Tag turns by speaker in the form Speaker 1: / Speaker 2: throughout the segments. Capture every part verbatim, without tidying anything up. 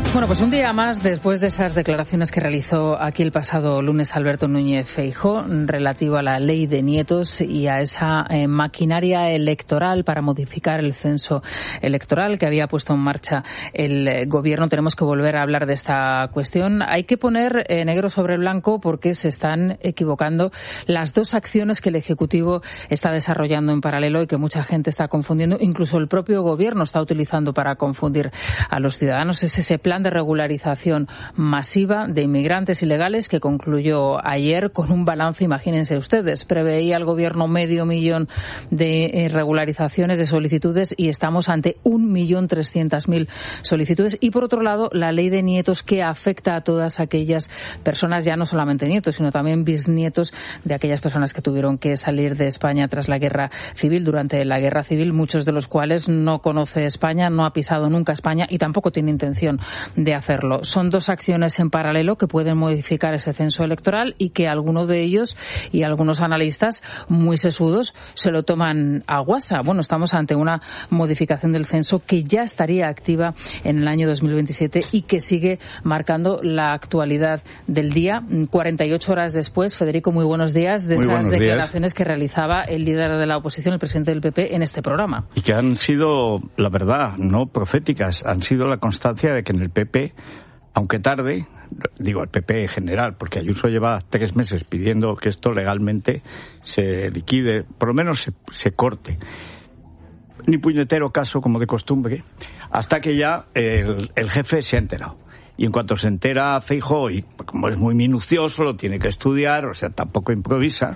Speaker 1: Bueno, pues un día más después de esas declaraciones que realizó aquí el pasado lunes Alberto Núñez Feijóo relativo a la ley de nietos y a esa eh, maquinaria electoral para modificar el censo electoral que había puesto en marcha el eh, gobierno. Tenemos que volver a hablar de esta cuestión. Hay que poner eh, negro sobre blanco porque se están equivocando las dos acciones que el Ejecutivo está desarrollando en paralelo y que mucha gente está confundiendo. Incluso el propio gobierno está utilizando para confundir a los ciudadanos. Es ese plan de regularización masiva de inmigrantes ilegales que concluyó ayer con un balance, imagínense ustedes, preveía el gobierno medio millón de regularizaciones de solicitudes y estamos ante un millón trescientas mil solicitudes. Y por otro lado, la ley de nietos que afecta a todas aquellas personas, ya no solamente nietos, sino también bisnietos de aquellas personas que tuvieron que salir de España tras la guerra civil, durante la guerra civil, muchos de los cuales no conoce España, no ha pisado nunca España y tampoco tiene intención de hacerlo. Son dos acciones en paralelo que pueden modificar ese censo electoral y que algunos de ellos y algunos analistas muy sesudos se lo toman a guasa. Bueno, estamos ante una modificación del censo que ya estaría activa en el año dos mil veintisiete y que sigue marcando la actualidad del día. cuarenta y ocho horas después, Federico, muy buenos días, de
Speaker 2: muy
Speaker 1: esas declaraciones
Speaker 2: días.
Speaker 1: que realizaba el líder de la oposición, el presidente del P P, en este programa.
Speaker 2: Y que han sido, la verdad, no proféticas, han sido la constancia de que en el P P, aunque tarde, digo el P P en general, porque Ayuso lleva tres meses pidiendo que esto legalmente se liquide, por lo menos se, se corte. Ni puñetero caso, como de costumbre, hasta que ya el, el jefe se ha enterado. Y en cuanto se entera Feijóo, y como es muy minucioso, lo tiene que estudiar, o sea, tampoco improvisa,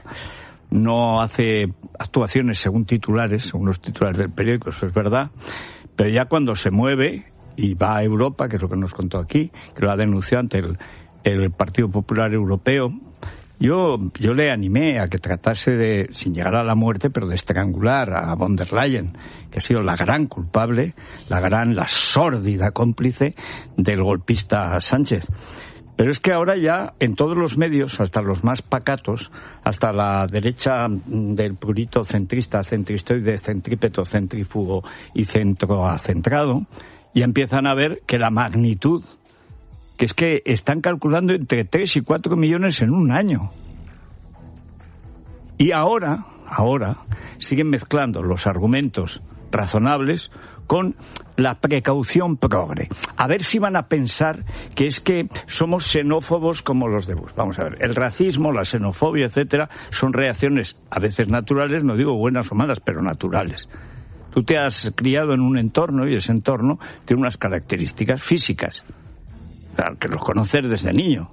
Speaker 2: no hace actuaciones según titulares, según los titulares del periódico, eso es verdad, pero ya cuando se mueve y va a Europa, que es lo que nos contó aquí, que lo ha denunciado ante el, el Partido Popular Europeo, yo, yo le animé a que tratase de, sin llegar a la muerte, pero de estrangular a von der Leyen, que ha sido la gran culpable, la gran, la sórdida cómplice del golpista Sánchez. Pero es que ahora ya en todos los medios, hasta los más pacatos, hasta la derecha del purito centrista, centristoide, centrípeto, centrífugo y centroacentrado, ya empiezan a ver que la magnitud, que es que están calculando entre tres y cuatro millones en un año. Y ahora, ahora, siguen mezclando los argumentos razonables con la precaución progre. A ver si van a pensar que es que somos xenófobos como los de Bush. Vamos a ver, el racismo, la xenofobia, etcétera, son reacciones a veces naturales, no digo buenas o malas, pero naturales. Tú te has criado en un entorno y ese entorno tiene unas características físicas, claro, que los conoces desde niño.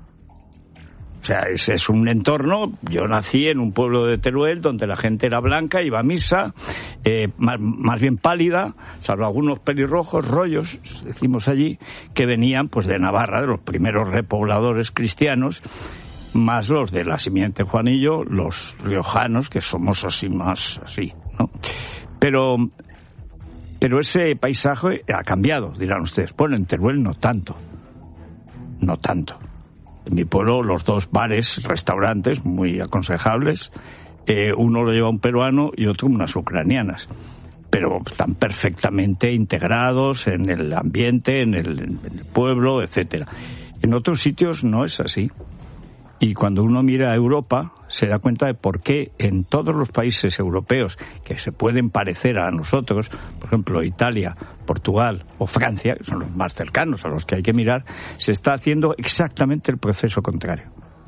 Speaker 2: O sea, ese es un entorno. Yo nací en un pueblo de Teruel donde la gente era blanca, iba a misa, eh, más, más bien pálida, salvo algunos pelirrojos, rollos, decimos allí, que venían pues de Navarra, de los primeros repobladores cristianos, más los de la simiente Juanillo, los riojanos, que somos así más así, ¿no? Pero, pero ese paisaje ha cambiado, dirán ustedes. Bueno, en Teruel no tanto, no tanto. En mi pueblo los dos bares, restaurantes muy aconsejables, eh, uno lo lleva un peruano y otro unas ucranianas, pero están perfectamente integrados en el ambiente, en el, en el pueblo, etcétera. En otros sitios no es así. Y cuando uno mira a Europa, se da cuenta de por qué en todos los países europeos que se pueden parecer a nosotros, por ejemplo Italia, Portugal o Francia, que son los más cercanos a los que hay que mirar, se está haciendo exactamente el proceso contrario.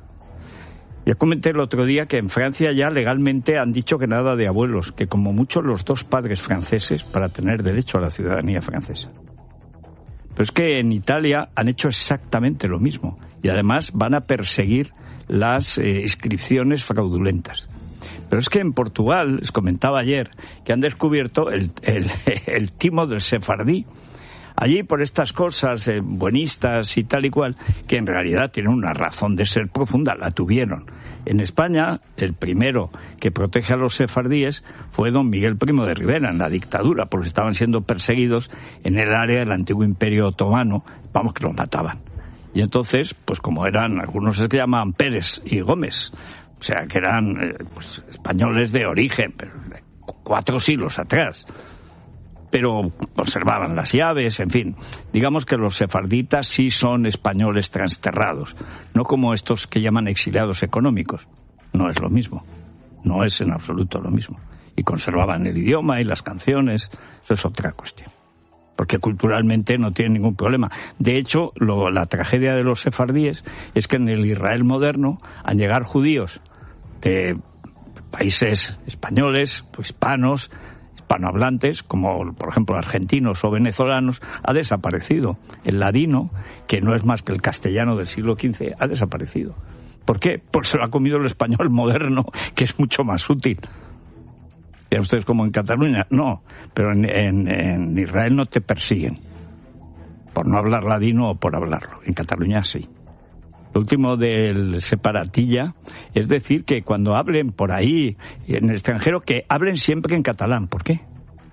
Speaker 2: Ya comenté el otro día que en Francia ya legalmente han dicho que nada de abuelos, que como mucho los dos padres franceses para tener derecho a la ciudadanía francesa. Pero es que en Italia han hecho exactamente lo mismo y además van a perseguir las eh, inscripciones fraudulentas. Pero es que en Portugal, les comentaba ayer, que han descubierto el, el, el timo del sefardí. Allí, por estas cosas eh, buenistas y tal y cual, que en realidad tienen una razón de ser profunda, la tuvieron. En España, el primero que protege a los sefardíes fue don Miguel Primo de Rivera, en la dictadura, porque estaban siendo perseguidos en el área del antiguo Imperio Otomano, vamos, que los mataban. Y entonces, pues como eran, algunos se llamaban Pérez y Gómez, o sea, que eran eh, pues, españoles de origen, pero cuatro siglos atrás. pero conservaban las llaves, en fin. Digamos que los sefarditas sí son españoles transterrados, no como estos que llaman exiliados económicos. No es lo mismo, no es en absoluto lo mismo. Y conservaban el idioma y las canciones, eso es otra cuestión. Porque culturalmente no tienen ningún problema. De hecho, lo, la tragedia de los sefardíes es que en el Israel moderno, al llegar judíos de países españoles, pues, hispanos, hispanohablantes, como por ejemplo argentinos o venezolanos, ha desaparecido. El ladino, que no es más que el castellano del siglo quince, ha desaparecido. ¿Por qué? Pues se lo ha comido el español moderno, que es mucho más útil. ¿Y a ustedes como en Cataluña? No, pero en, en, en Israel no te persiguen por no hablar ladino o por hablarlo. En Cataluña sí. Lo último del separatilla es decir que cuando hablen por ahí en el extranjero, que hablen siempre en catalán. ¿Por qué?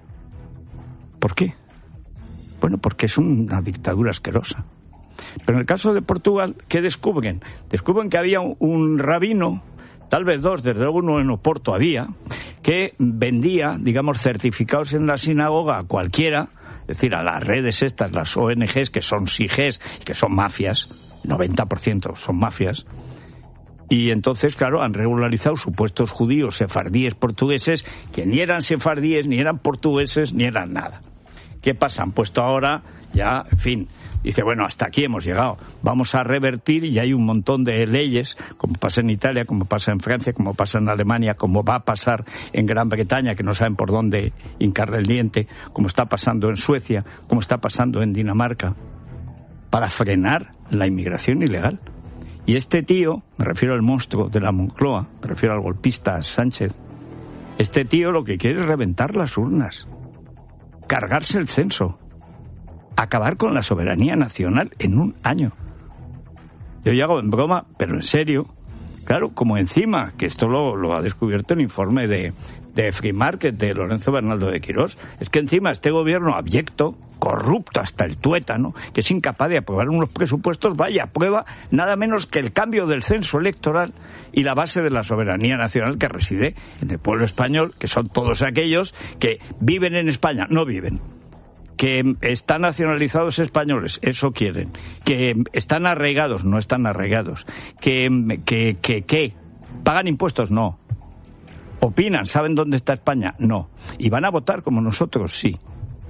Speaker 2: ¿Por qué? Bueno, porque es una dictadura asquerosa. Pero en el caso de Portugal, ¿qué descubren? Descubren que había un, un rabino, tal vez dos, desde luego uno en Oporto había, que vendía, digamos, certificados en la sinagoga a cualquiera, es decir, a las redes estas, las O N Ges, que son S I G E S, que son mafias, noventa por ciento son mafias, y entonces, claro, han regularizado supuestos judíos sefardíes portugueses, que ni eran sefardíes, ni eran portugueses, ni eran nada. ¿Qué pasa? Han puesto ahora ya, en fin, dice, bueno, hasta aquí hemos llegado, vamos a revertir, y hay un montón de leyes, como pasa en Italia, como pasa en Francia, como pasa en Alemania, como va a pasar en Gran Bretaña, que no saben por dónde hincarle el diente, como está pasando en Suecia, como está pasando en Dinamarca, para frenar la inmigración ilegal. Y este tío, me refiero al monstruo de la Moncloa, me refiero al golpista Sánchez, este tío lo que quiere es reventar las urnas, cargarse el censo, acabar con la soberanía nacional en un año. Yo ya hago en broma, pero en serio. Claro, como encima, que esto lo, lo ha descubierto el informe de, de Free Market de Lorenzo Bernaldo de Quirós, es que encima este gobierno abyecto, corrupto hasta el tuétano, que es incapaz de aprobar unos presupuestos, vaya, aprueba nada menos que el cambio del censo electoral y la base de la soberanía nacional que reside en el pueblo español, que son todos aquellos que viven en España, no viven, que están nacionalizados españoles, eso quieren, que están arraigados, no están arraigados, que, que, que, que pagan impuestos, no, opinan, saben dónde está España, no, y van a votar como nosotros, sí.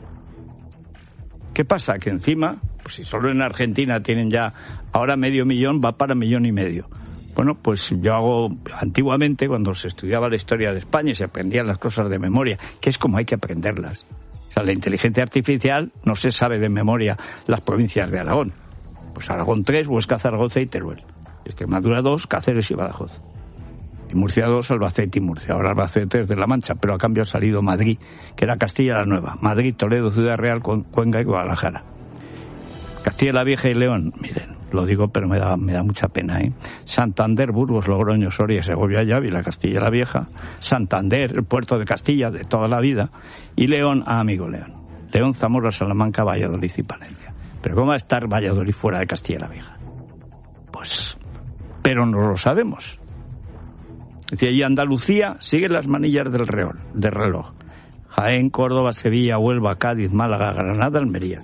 Speaker 2: ¿Qué pasa? Que encima, pues si solo en Argentina tienen ya ahora medio millón, va para millón y medio. Bueno, pues yo hago, antiguamente, cuando se estudiaba la historia de España y se aprendían las cosas de memoria, que es como hay que aprenderlas. O sea, la inteligencia artificial no se sabe de memoria las provincias de Aragón. Pues Aragón tres, Huesca, Zaragoza y Teruel. Extremadura dos, Cáceres y Badajoz. Y Murcia dos, Albacete y Murcia. Ahora Albacete es de La Mancha, pero a cambio ha salido Madrid, que era Castilla la Nueva. Madrid, Toledo, Ciudad Real, Cuenca y Guadalajara. Castilla la Vieja y León, miren, lo digo, pero me da, me da mucha pena, ¿eh? Santander, Burgos, Logroño, Soria, Segovia y Ávila, Castilla la Vieja. Santander, el puerto de Castilla de toda la vida. Y León, ah, amigo León. León, Zamora, Salamanca, Valladolid y Palencia. Pero ¿cómo va a estar Valladolid fuera de Castilla la Vieja? Pues, pero no lo sabemos. Es decir, y Andalucía sigue las manillas del reloj, del reloj. Jaén, Córdoba, Sevilla, Huelva, Cádiz, Málaga, Granada, Almería.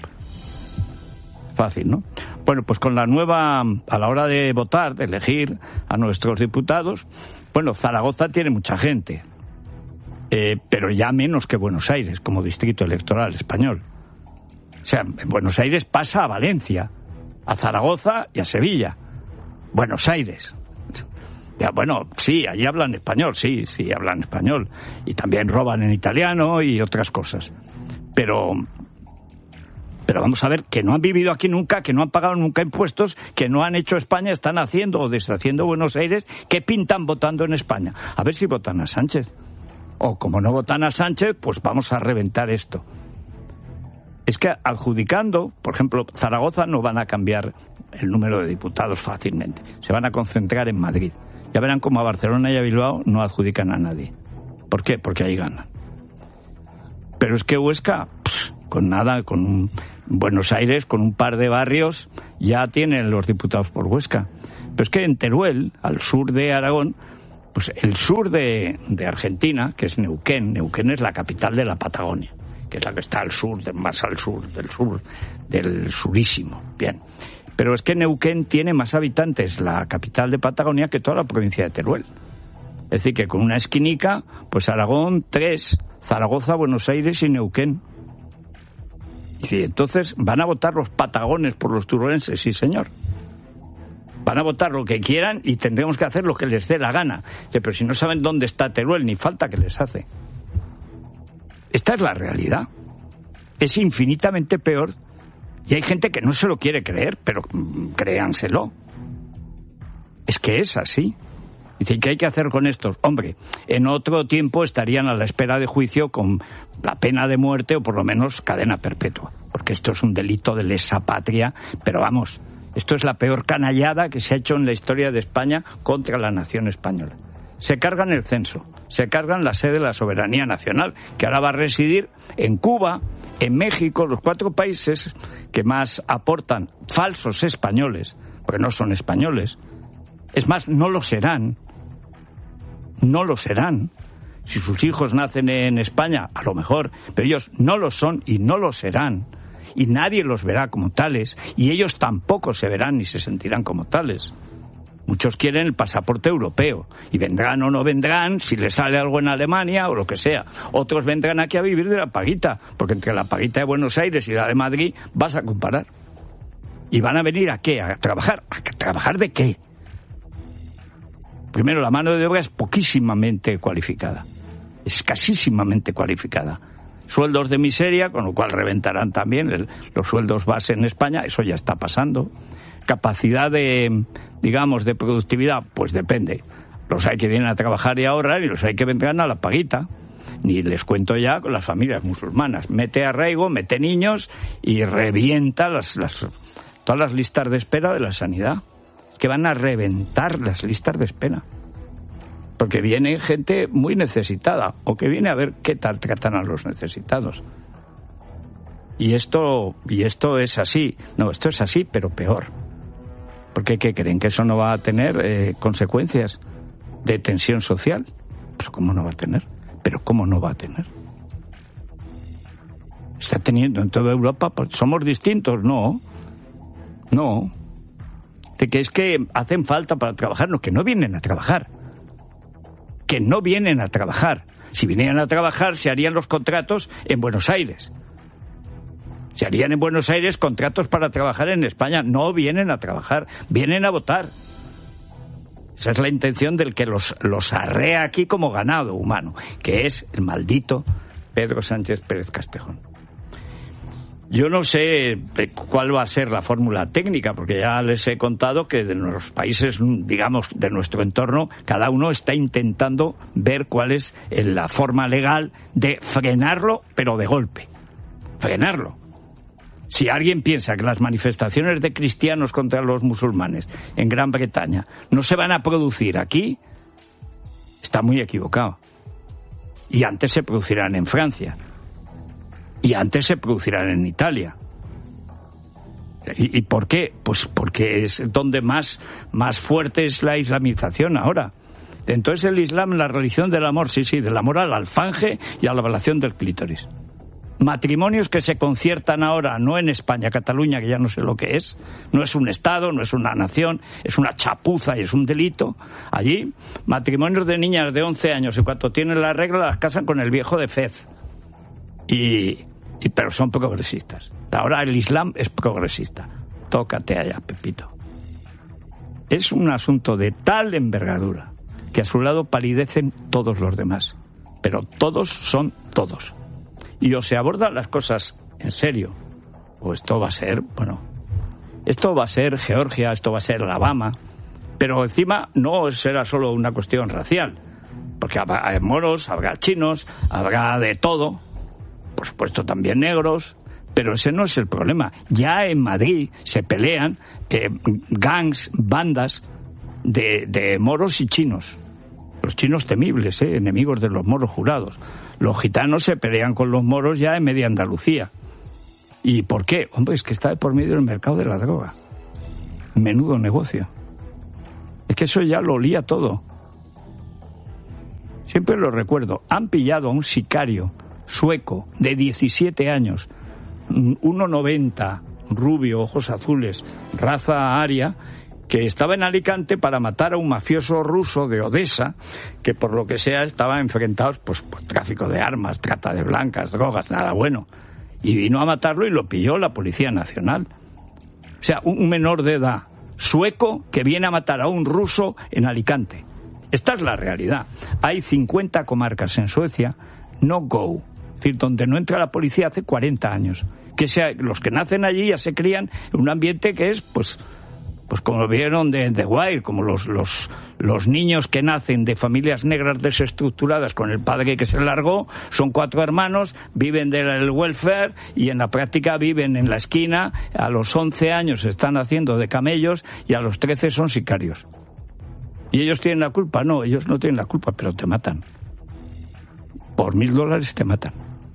Speaker 2: Fácil, ¿no? Bueno, pues con la nueva, a la hora de votar, de elegir a nuestros diputados, bueno, Zaragoza tiene mucha gente, eh, pero ya menos que Buenos Aires como distrito electoral español. O sea, Buenos Aires pasa a Valencia, a Zaragoza y a Sevilla. Buenos Aires. Ya, bueno, sí, allí hablan español, sí, sí, hablan español. Y también roban en italiano y otras cosas. Pero, pero vamos a ver, que no han vivido aquí nunca, que no han pagado nunca impuestos, que no han hecho España, están haciendo o deshaciendo Buenos Aires, ¿qué pintan votando en España? A ver si votan a Sánchez. O como no votan a Sánchez, pues vamos a reventar esto. Es que adjudicando, por ejemplo, Zaragoza no van a cambiar el número de diputados fácilmente. Se van a concentrar en Madrid. Ya verán cómo a Barcelona y a Bilbao no adjudican a nadie. ¿Por qué? Porque ahí ganan. Pero es que Huesca, pff, con nada, con un, Buenos Aires, con un par de barrios, ya tienen los diputados por Huesca. Pero es que en Teruel, al sur de Aragón, pues el sur de, de Argentina, que es Neuquén, Neuquén es la capital de la Patagonia. que es la que está al sur, más al sur, del sur, del surísimo. Bien. Pero es que Neuquén tiene más habitantes, la capital de Patagonia, que toda la provincia de Teruel. Es decir, que con una esquinica, pues Aragón, tres, Zaragoza, Buenos Aires y Neuquén. Y entonces, ¿van a votar los patagones por los turolenses? Sí, señor. Van a votar lo que quieran y tendremos que hacer lo que les dé la gana. Pero si no saben dónde está Teruel, ni falta que les hace. Esta es la realidad. Es infinitamente peor. Y hay gente que no se lo quiere creer, pero créanselo. Es que es así. Dice, ¿qué hay que hacer con estos? Hombre, en otro tiempo estarían a la espera de juicio con la pena de muerte o por lo menos cadena perpetua. Porque esto es un delito de lesa patria, pero vamos, esto es la peor canallada que se ha hecho en la historia de España contra la nación española. Se cargan el censo, se cargan la sede de la soberanía nacional, que ahora va a residir en Cuba, en México, los cuatro países que más aportan falsos españoles, porque no son españoles. Es más, no lo serán. No lo serán. Si sus hijos nacen en España, a lo mejor, pero ellos no lo son y no lo serán. Y nadie los verá como tales, y ellos tampoco se verán ni se sentirán como tales. Muchos quieren el pasaporte europeo, y vendrán o no vendrán, si les sale algo en Alemania o lo que sea. Otros vendrán aquí a vivir de la paguita, porque entre la paguita de Buenos Aires y la de Madrid vas a comparar. ¿Y van a venir a qué? ¿A trabajar? ¿A trabajar de qué? Primero, la mano de obra es poquísimamente cualificada, escasísimamente cualificada. Sueldos de miseria, con lo cual reventarán también el, los sueldos base en España, eso ya está pasando. Capacidad de, digamos, de productividad, pues depende. Los hay que vienen a trabajar y a ahorrar y los hay que vendrán a la paguita. Ni les cuento ya con las familias musulmanas. Mete arraigo, mete niños y revienta las, las, todas las listas de espera de la sanidad. Que van a reventar las listas de espera. Porque viene gente muy necesitada, o que viene a ver qué tal tratan a los necesitados. Y esto, y esto es así. No, esto es así, pero peor. Porque ¿qué creen? ¿Que eso no va a tener eh, consecuencias de tensión social? Pero ¿cómo no va a tener? Pero ¿cómo no va a tener? Está teniendo en toda Europa. Pues, ¿somos distintos? No. No. De que es que hacen falta para trabajar, no, que no vienen a trabajar. Que no vienen a trabajar. Si vinieran a trabajar, se harían los contratos en Buenos Aires. Se harían en Buenos Aires contratos para trabajar en España. No vienen a trabajar, vienen a votar. Esa es la intención del que los, los arrea aquí como ganado humano, que es el maldito Pedro Sánchez Pérez Castejón. Yo no sé cuál va a ser la fórmula técnica, porque ya les he contado que de los países, digamos, de nuestro entorno, cada uno está intentando ver cuál es la forma legal de frenarlo, pero de golpe. Frenarlo. Si alguien piensa que las manifestaciones de cristianos contra los musulmanes en Gran Bretaña no se van a producir aquí, está muy equivocado. Y antes se producirán en Francia. Y antes se producirán en Italia. ¿Y, y por qué? Pues porque es donde más, más fuerte es la islamización ahora. Entonces el Islam, la religión del amor, sí, sí, del amor al alfanje y a la ablación del clítoris. Matrimonios que se conciertan ahora, no en España, Cataluña, que ya no sé lo que es, no es un Estado, no es una nación, es una chapuza y es un delito. Allí, matrimonios de niñas de once años, y cuando tienen la regla las casan con el viejo de Fez. Y, y pero son progresistas. Ahora el Islam es progresista. Tócate allá, Pepito. Es un asunto de tal envergadura que a su lado palidecen todos los demás. Pero todos son todos. Y o se abordan las cosas en serio, o esto va a ser, bueno, esto va a ser Georgia, esto va a ser Alabama, pero encima no será solo una cuestión racial, porque habrá moros, habrá chinos, habrá de todo. Por supuesto también negros, pero ese no es el problema. Ya en Madrid se pelean eh, gangs, bandas de, de moros y chinos. Los chinos temibles, eh, enemigos de los moros jurados. Los gitanos se pelean con los moros ya en media Andalucía. ¿Y por qué? Hombre, es que está de por medio el mercado de la droga. Menudo negocio. Es que eso ya lo lía todo. Siempre lo recuerdo. Han pillado a un sicario sueco, de diecisiete años, uno noventa, rubio, ojos azules, raza aria, que estaba en Alicante para matar a un mafioso ruso de Odessa, que por lo que sea estaba enfrentado pues, por tráfico de armas, trata de blancas, drogas, nada bueno. Y vino a matarlo y lo pilló la Policía Nacional. O sea, un menor de edad sueco que viene a matar a un ruso en Alicante. Esta es la realidad. Hay cincuenta comarcas en Suecia, no go, es decir, donde no entra la policía hace cuarenta años. Que sea, los que nacen allí ya se crían en un ambiente que es, pues, pues como lo vieron de The Wire, como los, los, los niños que nacen de familias negras desestructuradas con el padre que se largó, son cuatro hermanos, viven del welfare y en la práctica viven en la esquina, a los once años se están haciendo de camellos y a los trece son sicarios. ¿Y ellos tienen la culpa? No, ellos no tienen la culpa, pero te matan. Por mil dólares te matan.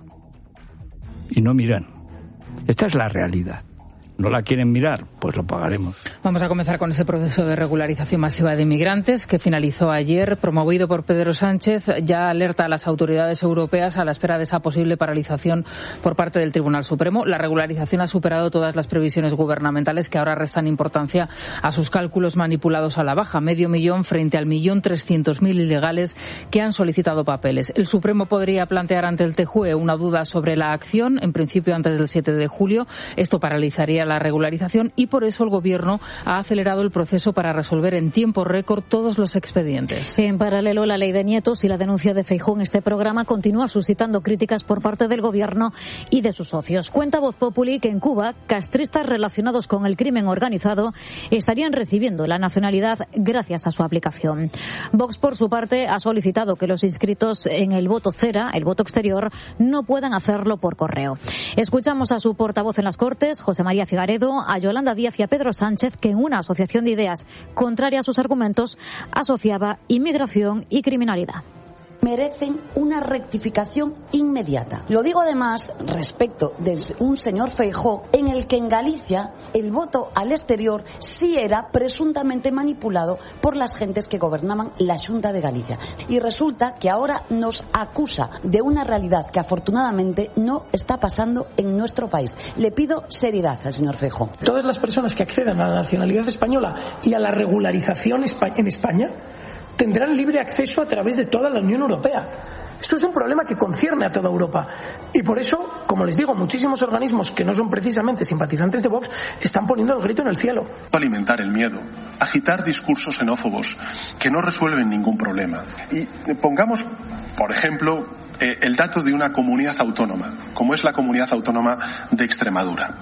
Speaker 2: Y no miran. Esta es la realidad. ¿No la quieren mirar? Pues lo pagaremos.
Speaker 1: Vamos a comenzar con ese proceso de regularización masiva de inmigrantes que finalizó ayer, promovido por Pedro Sánchez. Ya alerta a las autoridades europeas a la espera de esa posible paralización por parte del Tribunal Supremo. La regularización ha superado todas las previsiones gubernamentales que ahora restan importancia a sus cálculos manipulados a la baja. Medio millón frente al millón trescientos mil ilegales que han solicitado papeles. El Supremo podría plantear ante el T J U E una duda sobre la acción, en principio antes del siete de julio. Esto paralizaría la regularización y por eso el Gobierno ha acelerado el proceso para resolver en tiempo récord todos los expedientes.
Speaker 3: En paralelo, la ley de nietos y la denuncia de Feijóo en este programa continúa suscitando críticas por parte del Gobierno y de sus socios. Cuenta Voz Populi que en Cuba, castristas relacionados con el crimen organizado estarían recibiendo la nacionalidad gracias a su aplicación. Vox, por su parte, ha solicitado que los inscritos en el voto cera, el voto exterior, no puedan hacerlo por correo. Escuchamos a su portavoz en las Cortes, José María Figaredo, a Yolanda Díaz y a Pedro Sánchez, que en una asociación de ideas contraria a sus argumentos asociaba inmigración y criminalidad.
Speaker 4: Merecen una rectificación inmediata. Lo digo además respecto de un señor Feijóo en el que en Galicia el voto al exterior sí era presuntamente manipulado por las gentes que gobernaban la Xunta de Galicia. Y resulta que ahora nos acusa de una realidad que afortunadamente no está pasando en nuestro país. Le pido seriedad al señor Feijóo.
Speaker 5: Todas las personas que accedan a la nacionalidad española y a la regularización en España tendrán libre acceso a través de toda la Unión Europea. Esto es un problema que concierne a toda Europa. Y por eso, como les digo, muchísimos organismos que no son precisamente simpatizantes de Vox están poniendo el grito en el cielo.
Speaker 6: Alimentar el miedo, agitar discursos xenófobos que no resuelven ningún problema. Y pongamos, por ejemplo, eh, el dato de una comunidad autónoma, como es la comunidad autónoma de Extremadura,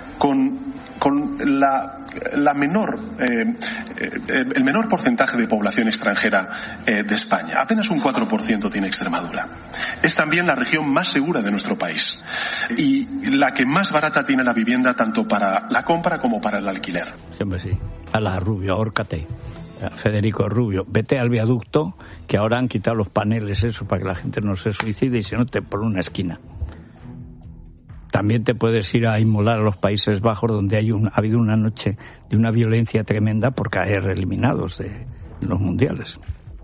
Speaker 6: con con la, la menor, eh, eh, el menor porcentaje de población extranjera eh, de España. Apenas un cuatro por ciento tiene Extremadura. Es también la región más segura de nuestro país y la que más barata tiene la vivienda tanto para la compra como para el alquiler.
Speaker 2: Siempre sí. A la Rubio, ahórcate. Federico Rubio, vete al viaducto, que ahora han quitado los paneles eso para que la gente no se suicide y si no te pone una esquina. También te puedes ir a inmolar a los Países Bajos, donde hay un, ha habido una noche de una violencia tremenda por caer eliminados de los mundiales.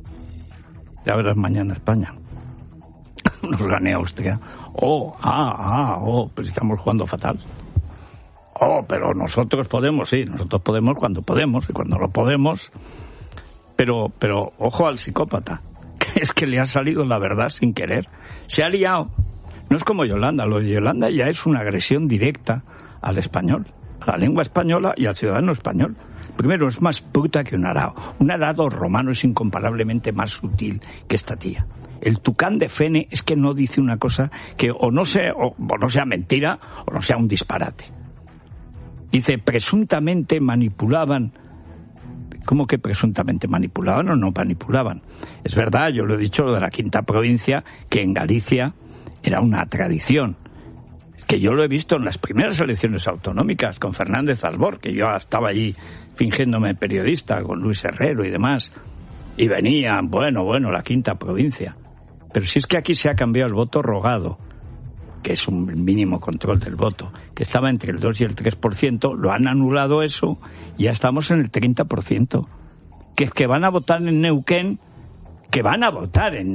Speaker 2: Ya verás mañana España. Nos gane Austria. Oh, ah, ah, oh, pues estamos jugando fatal. Oh, pero nosotros podemos, sí, nosotros podemos cuando podemos y cuando no podemos. Pero, pero ojo al psicópata, que es que le ha salido la verdad sin querer. Se ha liado. No es como Yolanda, lo de Yolanda ya es una agresión directa al español, a la lengua española y al ciudadano español. Primero, es más puta que un arao. Un arado romano es incomparablemente más sutil que esta tía. El tucán de Fene es que no dice una cosa que o no sea, o, o no sea mentira o no sea un disparate. Dice, presuntamente manipulaban. ¿Cómo que presuntamente manipulaban o no manipulaban? Es verdad, yo lo he dicho, lo de la quinta provincia, que en Galicia era una tradición, que yo lo he visto en las primeras elecciones autonómicas con Fernández Albor, que yo estaba allí fingiéndome periodista con Luis Herrero y demás, y venían, bueno, bueno, la quinta provincia. Pero si es que aquí se ha cambiado el voto rogado, que es un mínimo control del voto, que estaba entre el dos y el tres por ciento, lo han anulado eso, y ya estamos en el treinta por ciento. Que es que van a votar en Neuquén, que van a votar en